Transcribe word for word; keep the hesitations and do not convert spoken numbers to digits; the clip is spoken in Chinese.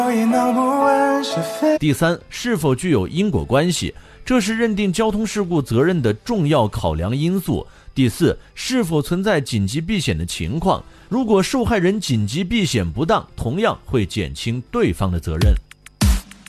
第三，是否具有因果关系，这是认定交通事故责任的重要考量因素。第四，是否存在紧急避险的情况，如果受害人紧急避险不当，同样会减轻对方的责任。